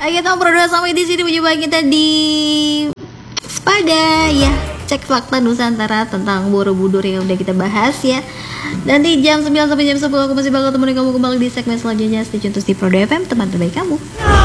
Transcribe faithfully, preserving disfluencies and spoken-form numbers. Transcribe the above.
Ayo teman Pro dua, sampai di sini mencoba kita di Spada ya. Cek fakta Nusantara tentang Borobudur yang udah kita bahas ya. Nanti jam sembilan sampai jam sepuluh aku masih bakal temenin kamu kembali di segmen selanjutnya. Stay tune terus di Pro dua F M, teman terbaik kamu.